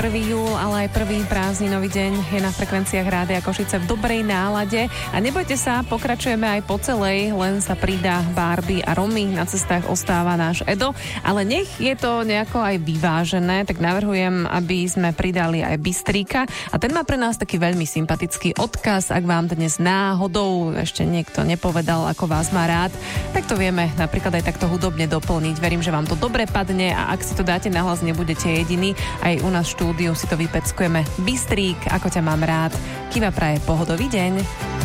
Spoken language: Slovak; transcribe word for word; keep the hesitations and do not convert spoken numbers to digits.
prvý júl, ale aj prvý prázdninový deň je na frekvenciách Rádia Košice v dobrej nálade. A nebojte sa, pokračujeme aj po celej, len sa pridá Barbie a Romy, na cestách ostáva náš Edo. Ale nech je to nejako aj vyvážené, tak navrhujem, aby sme pridali aj Bystríka. A ten má pre nás taký veľmi sympatický odkaz. Ak vám dnes náhodou ešte niekto nepovedal, ako vás má rád, tak to vieme napríklad aj takto hudobne doplniť. Verím, že vám to dobre padne a ak si to dáte nahlas, nebudete jediní. Aj u nás v štúdiu si to vypeckujeme. Bystrík, ako ťa mám rád. Kiva praje pohodový deň.